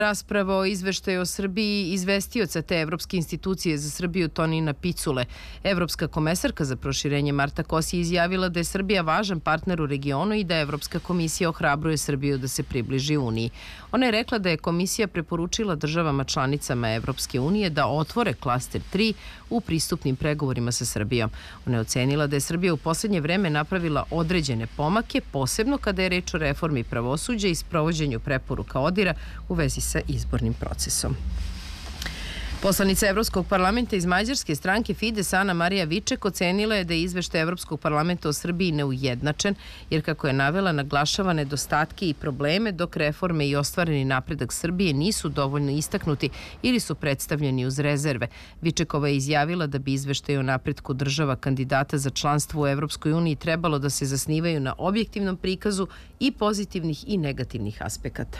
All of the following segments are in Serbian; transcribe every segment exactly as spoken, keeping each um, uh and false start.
Rasprava o izveštaju o Srbiji izvestioca te Evropske institucije za Srbiju Tonina Picule. Evropska komesarka za proširenje Marta Kos je izjavila da je Srbija važan partner u regionu i da Evropska komisija ohrabruje Srbiju da se približi Uniji. Ona je rekla da je komisija preporučila državama članicama Evropske unije da otvore klaster tri u pristupnim pregovorima sa Srbijom. Ona je ocenila da je Srbija u poslednje vreme napravila određene pomake, posebno kada je reč o reformi pravosuđa i sprovođenju preporuka ODIR-a u vezi sa izbornim procesom. Poslanica Evropskog parlamenta iz mađarske stranke Fides Ana Marija Viček ocenila je da je izveštaj Evropskog parlamenta o Srbiji neujednačen, jer kako je navela naglašava nedostatke i probleme, dok reforme i ostvareni napredak Srbije nisu dovoljno istaknuti ili su predstavljeni uz rezerve. Vičekova je izjavila da bi izveštaj o napretku država kandidata za članstvo u Evropskoj uniji trebalo da se zasnivaju na objektivnom prikazu i pozitivnih i negativnih aspekata.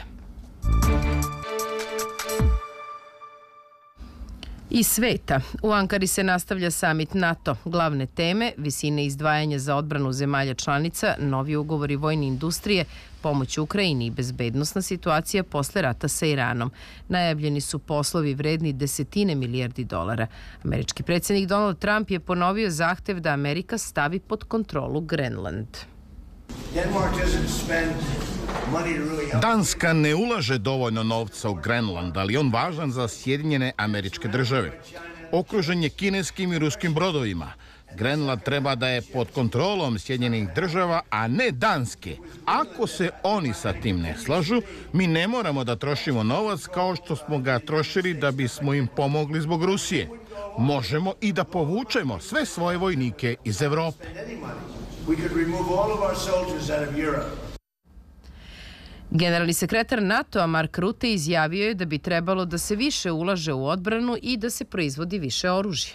Iz sveta. U Ankari se nastavlja samit NATO. Glavne teme, visine izdvajanja za odbranu zemalja članica, novi ugovori vojne industrije, pomoć Ukrajini i bezbednosna situacija posle rata sa Iranom. Najavljeni su poslovi vredni desetine milijardi dolara. Američki predsjednik Donald Trump je ponovio zahtev da Amerika stavi pod kontrolu Grenland. Danska ne ulaže dovoljno novca u Grenland, ali on važan za Sjedinjene Američke Države. Okružen je kineskim i ruskim brodovima. Grenland treba da je pod kontrolom Sjedinjenih Država, a ne Danske. Ako se oni sa tim ne slažu, mi ne moramo da trošimo novac kao što smo ga trošili da bismo im pomogli zbog Rusije. Možemo i da povučemo sve svoje vojnike iz Evrope. Generalni sekretar NATO-a Mark Rutte izjavio je da bi trebalo da se više ulaže u odbranu i da se proizvodi više oružja.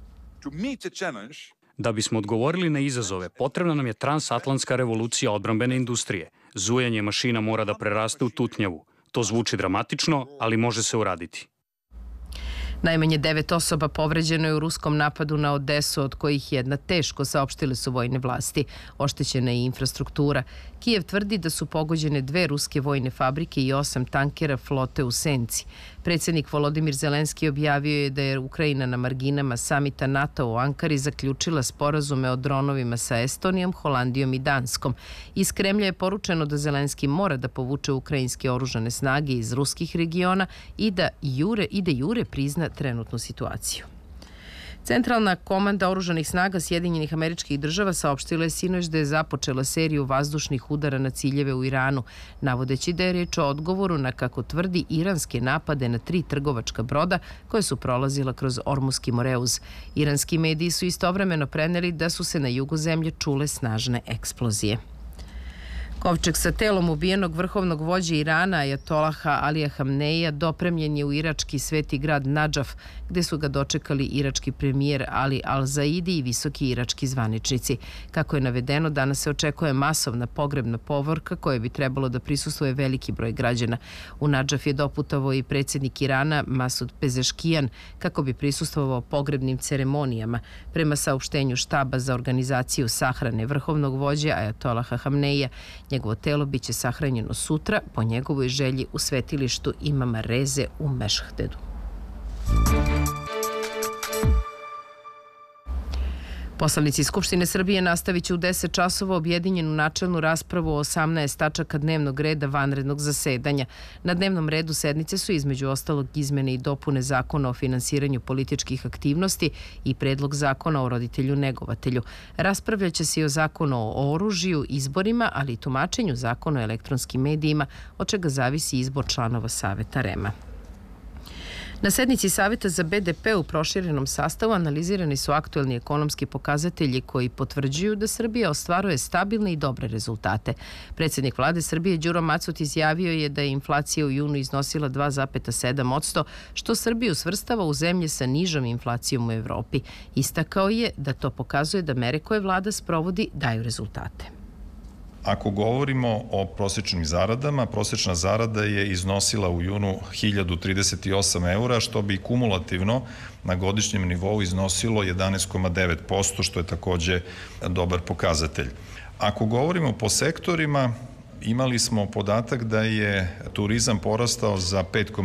Da bismo odgovorili na izazove, potrebna nam je transatlantska revolucija odbrambene industrije. Zujanje mašina mora da preraste u tutnjavu. To zvuči dramatično, ali može se uraditi. Najmanje devet osoba povređeno je u ruskom napadu na Odesu, od kojih jedna teško, saopštile su vojne vlasti. Oštećena je i infrastruktura. Kijev tvrdi da su pogođene dve ruske vojne fabrike i osam tankera flote u senci. Predsjednik Volodimir Zelenski objavio je da je Ukrajina na marginama samita NATO u Ankari zaključila sporazume o dronovima sa Estonijom, Holandijom i Danskom. Iz Kremlja je poručeno da Zelenski mora da povuče ukrajinske oružane snage iz ruskih regiona i da jure, i da jure prizna trenutnu situaciju. Centralna komanda oružanih snaga Sjedinjenih Američkih Država saopštila je sinoć da je započela seriju vazdušnih udara na ciljeve u Iranu, navodeći da je reč o odgovoru na, kako tvrdi, iranske napade na tri trgovačka broda koje su prolazila kroz Ormuski Moreuz. Iranski mediji su istovremeno preneli da su se na jugu zemlje čule snažne eksplozije. Kovčeg sa telom ubijenog vrhovnog vođe Irana, ajatolaha Alija Hamneija, dopremljen je u irački sveti grad Nadžaf, gde su ga dočekali irački premijer Ali Al-Zaidi i visoki irački zvaničnici. Kako je navedeno, danas se očekuje masovna pogrebna povorka koje bi trebalo da prisustvuje veliki broj građana. U Nadžaf je doputovao i predsjednik Irana Masud Pezeškijan kako bi prisustvovao pogrebnim ceremonijama. Prema saopštenju štaba za organizaciju sahrane vrhovnog vođe ajatolaha Hamneija, njegovo telo biće sahranjeno sutra po njegovoj želji u svetilištu Imama Reze u Mešhdedu. Poslanici Skupštine Srbije nastavit će u deset časova objedinjenu načelnu raspravu o osamnaest tačaka dnevnog reda vanrednog zasedanja. Na dnevnom redu sednice su između ostalog izmene i dopune Zakona o finansiranju političkih aktivnosti i predlog Zakona o roditelju-negovatelju. Raspravljaće se i o Zakonu o oružju, izborima, ali i tumačenju Zakona o elektronskim medijima, od čega zavisi izbor članova Saveta REM-a. Na sednici Saveta za B D P u proširenom sastavu analizirani su aktuelni ekonomski pokazatelji koji potvrđuju da Srbija ostvaruje stabilne i dobre rezultate. Predsjednik vlade Srbije Đuro Macot izjavio je da je inflacija u junu iznosila dva zarez sedam posto, što Srbiju svrstava u zemlje sa nižom inflacijom u Evropi. Istakao je da to pokazuje da mere koje vlada sprovodi daju rezultate. Ako govorimo o prosječnim zaradama, prosječna zarada je iznosila u junu hiljadu trideset osam eura, što bi kumulativno na godišnjem nivou iznosilo jedanaest zarez devet posto, što je takođe dobar pokazatelj. Ako govorimo po sektorima, imali smo podatak da je turizam porastao za pet